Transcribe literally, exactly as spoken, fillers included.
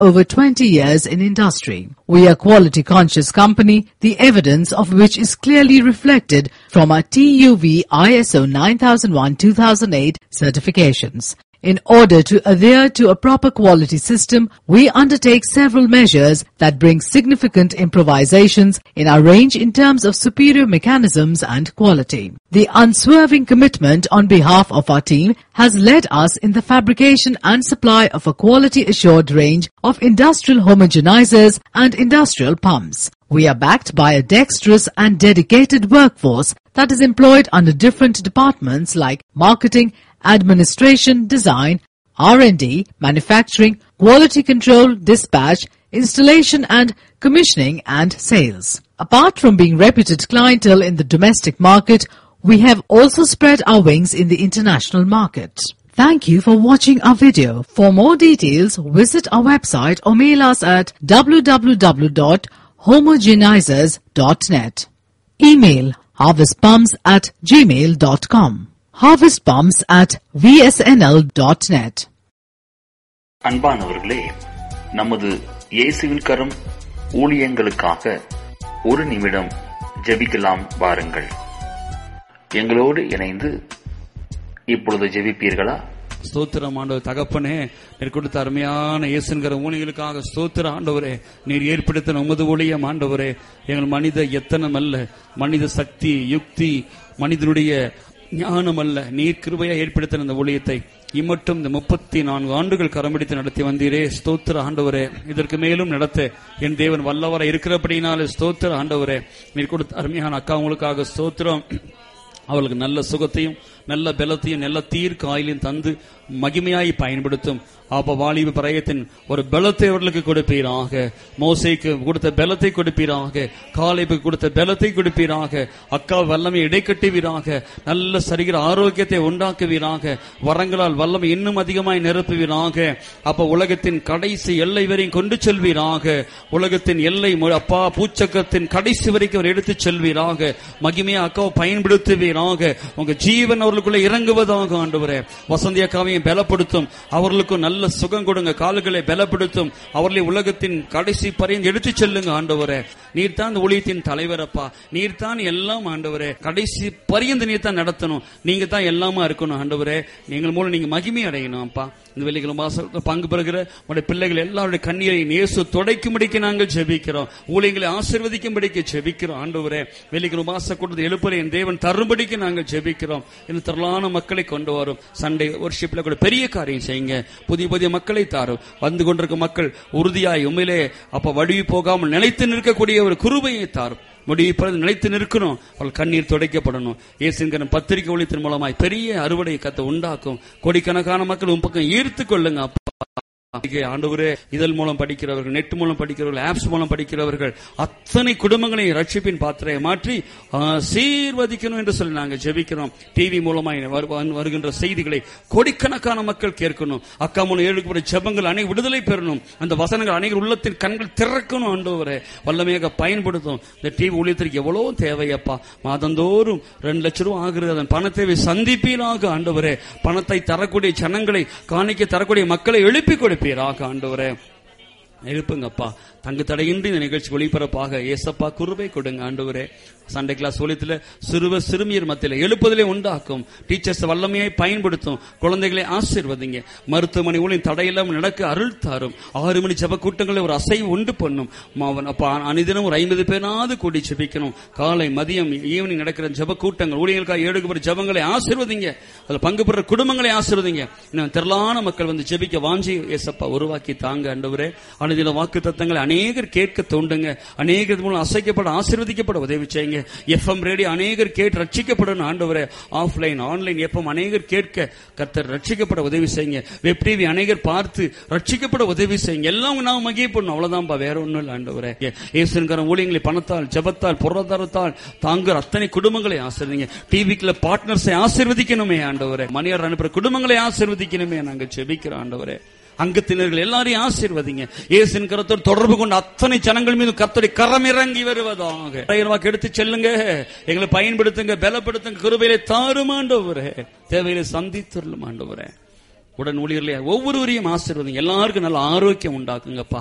over twenty years in industry. We are a quality-conscious company, the evidence of which is clearly reflected from our T U V I S O nine thousand one two thousand eight certifications. In order to adhere to a proper quality system, we undertake several measures that bring significant improvisations in our range in terms of superior mechanisms and quality. The unswerving commitment on behalf of our team has led us in the fabrication and supply of a quality-assured range of industrial homogenizers and industrial pumps. We are backed by a dexterous and dedicated workforce that is employed under different departments like marketing, administration, design, R and D, manufacturing, quality control, dispatch, installation and commissioning and sales. Apart from being reputed clientele in the domestic market, we have also spread our wings in the international market. Thank you for watching our video. For more details, visit our website or mail us at w w w dot homogenizers dot net. Email harvestpumps at gmail dot com. harvestpumps at v s n l dot net. அன்பானவர்களே, நமது இயேசுவின் கரம் ஊழியங்களுக்காக ஒரு நிமிடம் ஜெபிக்கலாம் வாருங்கள். எங்களோடு இணைந்து இப்பொழுது ஜெபிப்பீர்களா? ஸ்தோத்திரம் ஆண்டவர் தகப்பனே, நீர் கொடுத்த அருமையான இயேசுங்கிற ஊழியர்களுக்காக ஸ்தோத்திர ஆண்டவரே. நீர் ஏற்படுத்தின உமது ஊழியம் ஆண்டவரே, எங்கள் மனித எத்தனம் அல்ல, மனித சக்தி யுக்தி மனிதனுடைய ஞானம் அல்ல, நீர் கிருபையா ஏற்படுத்தின இந்த ஊழியத்தை இம்மட்டும் இந்த முப்பத்தி நான்கு ஆண்டுகள் கரம்பிடித்து நடத்தி வந்தீரே. ஸ்தோத்திர ஆண்டவரே, இதற்கு மேலும் நடத்த என் தேவன் வல்லவரை இருக்கிறபடினாலே ஸ்தோத்திர ஆண்டவரே. நீர் கொடுத்த அருமையான அக்கா உங்களுக்காக ஸ்தோத்திரம். அவளுக்கு நல்ல சுகத்தையும் நல்ல பலத்தையும் நல்ல தீர்க்க ஆயிலையும் தந்து மகிமையாய் பயன்படுத்தும். அப்ப வாலிப பிரயத்தின் ஒரு பலத்தை அவர்களுக்கு கொடுப்பீராக. மோசேக்கு கொடுத்த பலத்தை கொடுப்பீராக, காலேபுக்கு கொடுத்த பலத்தை கொடுப்பீராக. அக்கா வல்லமை இடைக்கட்டுவீராக, நல்ல சரீர ஆரோக்கியத்தை உண்டாக்குவீராக, வரங்களால் வல்லமை இன்னும் அதிகமாய் நிரப்புவீராக. அப்ப உலகத்தின் கடைசி எல்லை வரையும் கொண்டு செல்வீராக. உலகத்தின் எல்லை அப்பா பூச்சக்கத்தின் கடைசி வரைக்கும் அவர் எடுத்துச் செல்வீராக. மகிமையா அக்காவை பயன்படுத்துவீராக. உங்க ஜீவன் அவர்களுக்குள்ள இறங்குவதாக ஆண்டவரே. வசந்தி அக்காவையும் பலப்படுத்தும், அவர்களுக்கும் நல்ல சுகம் கொடுங்க, கால்களை பலப்படுத்தும், அவர்களை உலகத்தின் கடைசி பரியந்து எடுத்து செல்லுங்க ஆண்டவரே. நீர் தான் இந்த ஊழியத்தின் தலைவரப்பா, நீர் தான் எல்லாம் ஆண்டவரே. கடைசி பரியந்து நீர் தான் நடத்தணும், நீங்க தான் எல்லாமா இருக்கணும் ஆண்டவரே. எங்கள் மூலம் நீங்க மகிமை அடையணும் அப்பா. இந்த வெள்ளிக்கிழமை மாசத்துல பங்கு பெறுகிற உடைய பிள்ளைகள் எல்லாருடைய கண்ணீரை இயேசு துடைக்கும்படிக்கு நாங்கள் ஜெபிக்கிறோம். ஊழியங்களை ஆசீர்வதிக்கும்படிக்கு ஜெபிக்கிறோம் ஆண்டவரே. வெள்ளிக்கிழமை மாச கூட்டத்தை எழுப்புற என் தேவன் தரும்படிக்கு நாங்கள் ஜெபிக்கிறோம். இந்த திரளான மக்களை கொண்டு வரும். சண்டே வொர்ஷிப்ல கூட பெரிய காரியம் செய்யுங்க. புதிய புதிய மக்களை தாரும். வந்து கொண்டிருக்கும் மக்கள் உறுதியாய் உண்மையிலே அப்ப வடிவு போகாமல் நிலைத்து நிற்கக்கூடிய ஒரு கிருபையை தாரும். முடிவு நிலைத்து நிற்கணும், அவள் கண்ணீர் துடைக்கப்படணும். இயேசுங்கிற பத்திரிகை ஒளித்தின் மூலமாய் பெரிய அறுவடை கத்தை உண்டாக்கும். கோடிக்கணக்கான மக்கள் உன் பக்கம் ஈர்த்து கொள்ளுங்க அப்பா. ஆண்டவரே, இதழ் மூலம் படிக்கிறவர்கள், நெட் மூலம் படிக்கிறவர்கள், ஆப்ஸ் மூலம் படிக்கிறவர்கள் அத்தனை குடும்பங்களை ரட்சிப்பின் பாத்திரையை மாற்றி ஆசீர்வதிக்கணும் என்று சொல்லி நாங்கள் ஜெபிக்கிறோம். டிவி மூலமாய் வருகின்ற செய்திகளை கோடிக்கணக்கான மக்கள் கேட்கணும். அக்கா மூலம் ஏழுக்கு ஜெபங்கள் அனைவரும் விடுதலை பெறணும். அந்த வசனங்கள் அனைவரும் உள்ளத்தின் கண்கள் திறக்கணும் ஆண்டவரே. வல்லமையாக பயன்படுத்தும். இந்த டிவி ஊழியத்திற்கு எவ்வளவு தேவையப்பா. மாதந்தோறும் ரெண்டு லட்சம் ரூபாய் ஆகிறது. அதன் பண தேவை சந்திப்பீராக ஆண்டவரே. பணத்தை தரக்கூடிய ஜனங்களை, காணிக்க தரக்கூடிய மக்களை எழுப்பி கொடு ஆண்டவரே. எழுப்புங்கப்பா. தங்கு தடையின்றி இந்த நிகழ்ச்சி ஒளிபரப்பாக ஏசப்பா குருபை கொடுங்க ஆண்டவரே. சண்டே கிளாஸ் ஒலித்துல சிறுவர் சிறுமியர் மத்தியில எழுப்புதலே உண்டாக்கும். டீச்சர்ஸ் வல்லமையாய் பயன்படுத்தும். குழந்தைகளை ஆசீர்வதிங்க. மருத்துவமனை ஊழியம் தடையில்லாமல் நடக்க அருள் தாரும். ஆறு மணி ஜெப கூட்டங்களை ஒரு அசைவு உண்டு பண்ணும். அனிதினம் ஒரு ஐம்பது பேராவது கூடி ஜெபிக்கணும். காலை மதியம் ஈவினிங் நடக்கிற ஜெப கூட்டங்கள் ஊழியர்களுக்காக ஏழுக்கு ஜெபங்களை ஆசீர்வதிங்க. அதுல பங்கு பெற குடும்பங்களை ஆசீர்வதிங்க. இன்னும் திரளான மக்கள் வந்து ஜெபிக்க வாஞ்சி ஏசப்பா உருவாக்கி தாங்க ஆண்டவரே. அனுதின வாக்கு தத்தங்களை அநேகர் கேட்க தோண்டுங்க. அநேகர் மூலம் அசைக்கப்பட ஆசீர்வதிக்கப்பட உதவி செய்யுங்க. எஃப்எம் ரேடியோ அநேகர் கேட்டு ரட்சிக்கப்படணும் ஆண்டவரே. ஆஃப்லைன் ஆன்லைன் எஃப்எம் அநேகர் கேட்க கர்த்தர் ரட்சிக்கப்பட உதவி செய்யுங்க. வெப் டிவி அநேகர் பார்த்து ரட்சிக்கப்பட உதவி செய்யுங்க. எல்லாம் நாம் மகிழ்ப்படணும். அவ்வளவுதான்பா, வேற ஒன்றும் இல்லை ஆண்டவரே. இயேசுவின் ஊழியங்களை பணத்தால், ஜெபத்தால், பொருளாதாரத்தால் தாங்குற அத்தனை குடும்பங்களை ஆசீர்வதிங்க. டிவிக்குள்ள பார்ட்னர்ஸை ஆசீர்வதிக்கணுமே ஆண்டவரே. மணியார் அனுப்புற குடும்பங்களை ஆசீர்வதிக்கணுமே நாங்கள் ஜெபிக்கிறோம் ஆண்டவரே. அங்கத்தினர்கள் எல்லாரையும் ஆசீர்வதிங்க. இயேசுவின் கரத்தோடு தொடர்பு கொண்ட அத்தனை ஜனங்கள் மீது கர்த்தருடைய கரம் இறங்கி வருவதாக. எடுத்து செல்லுங்க, எங்களை பயன்படுத்துங்க, பலப்படுத்துங்க, கிருபையிலே தாரும் ஆண்டவரே. தேவையிலே சந்தித்தருளும் ஆண்டவரே. உடன் ஊழியர்களே ஒவ்வொருவரையும் ஆசீர்வதிங்க. எல்லாருக்கும் நல்ல ஆரோக்கியம் உண்டாக்குங்கப்பா.